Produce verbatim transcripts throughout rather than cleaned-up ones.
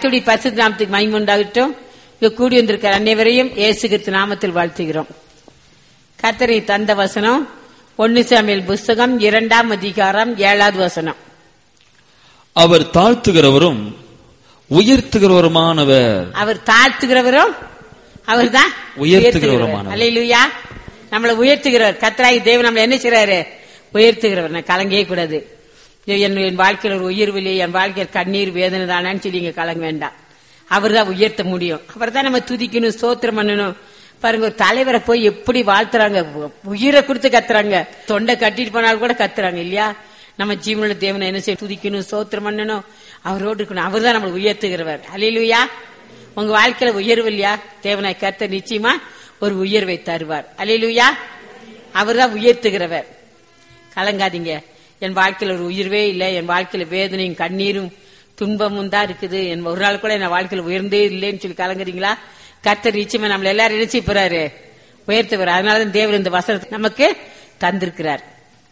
கர்த்தருடைய பரிசுத்த நாமத்துக்கு மகிமை உண்டாகட்டும். இங்க கூடி வந்திருக்கிற அனைவரையும் இயேசு கிறிஸ்து நாமத்தில் வாழ்த்துகிறோம். கர்த்தரை தந்த வசனம் ஒன்னு சாமுவேல் புஸ்தகம் இரண்டாம் அதிகாரம் ஏழாவது வசனம். அவர் தாழ்த்துகிறவரும் உயர்த்துகிறவருமானவர். அவர் தாழ்த்துகிறவரும் அவர் தான் உயர்த்துகிறவருமானவர். அல்லேலூயா. நம்மளை உயர்த்துகிறவர் கர்த்தராகி தேவன் நம்மளை என்ன செய்றாரு? உயர்த்துகிறவர். நான் கலங்கவே கூடாது. என் வாழ்க்கையில் ஒரு உயர்வில்லை, என் வாழ்க்கையில் கண்ணீர் வேதனை தானான்னு சொல்லி இங்க கலங்க வேண்டாம். அவர் தான் உயர்த்த முடியும். அவர் தான் நம்ம துதிக்கணும், ஸ்தோத்திரம் பண்ணணும். பாருங்க, ஒரு தலைவரை போய் எப்படி வாழ்த்துறாங்க, உயிரை கொடுத்து கத்துறாங்க, தொண்டை கட்டிட்டு போனாலும் கூட கத்துறாங்க இல்லையா? நம்ம ஜீவனுள்ள தேவனை என்ன செய்ய துதிக்கணும், ஸ்தோத்திரம் பண்ணணும், அவரோடு இருக்கணும். அவர் தான் நம்மளை உயர்த்துகிறவர். அல்லேலூயா. உங்க வாழ்க்கையில உயர்வு இல்லையா? தேவனை கர்த்த நிச்சயமா ஒரு உயர்வை தருவார். அல்லேலூயா. அவர் தான் உயர்த்துகிறவர். கலங்காதீங்க. என் வாழ்க்கையில ஒரு உயர்வே இல்லை, என் வாழ்க்கையில வேதனையும் கண்ணீரும் துன்பமும் தான் இருக்குது, என் ஒரு நாள் கூட என் வாழ்க்கையில உயர்ந்தே இல்லைன்னு சொல்லி கலங்குறீங்களா? கர்த்தர் நிச்சயமா நம்மள எல்லாரும் நினைச்சு போறாரு, உயர்த்துவார். அதனாலதான் தேவன் இந்த வசனத்தை நமக்கு தந்திருக்கிறார்.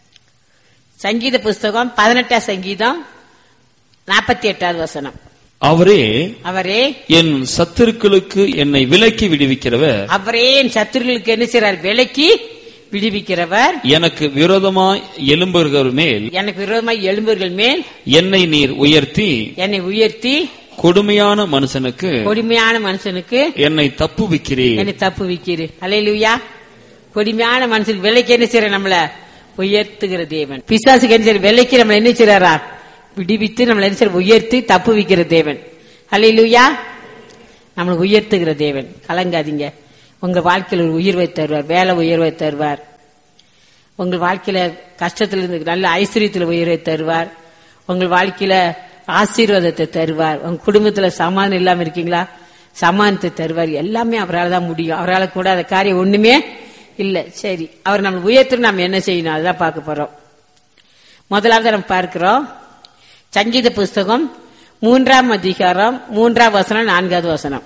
சங்கீத புஸ்தகம் பதினெட்டாம் சங்கீதம் நாற்பத்தி எட்டாவது வசனம். அவரே அவரே என் சத்துருக்களுக்கு என்னை விலக்கி விடுவிக்கிறவர். அவரே என் சத்துருக்களுக்கு என்ன செய்றார்? விலக்கி விடுவிக்கிறவர். எனக்கு விரோதமாய் எழும்புகிறவர் மேல் எனக்கு விரோதமாய் எழும்புகள் மேல் என்னை நீர் உயர்த்தி என்னை உயர்த்தி கொடுமையான மனுஷனுக்கு கொடுமையான மனுஷனுக்கு என்னை தப்புவிக்கிறீர். என்னை தப்புவிக்கிறீர். அல்லேலூயா. கொடுமையான மனுஷனுக்கு விலைக்கு என்ன செய்யற? நம்மள உயர்த்துகிற தேவன். பிசாசுக்கு என்ன செய்யற? விலைக்கு நம்மள என்ன செய்யறாரா? விடுவித்து நம்மள என்ன செய்ய? உயர்த்தி தப்புவிக்கிற தேவன். அல்லேலூயா. நம்மளை உயர்த்துகிற தேவன். கலங்காதீங்க. உங்க வாழ்க்கையில் ஒரு உயர்வை தருவார், வேலை உயர்வை தருவார். உங்கள் வாழ்க்கையில கஷ்டத்துல இருந்து நல்ல ஐஸ்வர்யத்துல உயர்வை தருவார். உங்கள் வாழ்க்கையில ஆசீர்வாதத்தை தருவார். உங்க குடும்பத்துல சமாதானம் இல்லாம இருக்கீங்களா? சமாதானத்தை தருவார். எல்லாமே அவரால் தான் முடியும். அவரால் கூட அந்த காரியம் ஒண்ணுமே இல்ல. சரி, அவர் நம்ம உயர்த்து நம்ம என்ன செய்யணும் அதுதான் பார்க்க போறோம். முதலாவது நம்ம பார்க்கிறோம் சங்கீத புஸ்தகம் மூன்றாம் அதிகாரம் மூன்றாம் வசனம் நான்காவது வசனம்.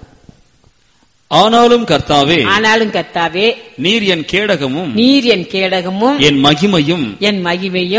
ஆனாலும் கர்த்தாவே ஆனாலும் கர்த்தாவே நீர் என் கேடகமும் நீர் என் கேடகமும் என் மகிமையும் என் மகிமையும்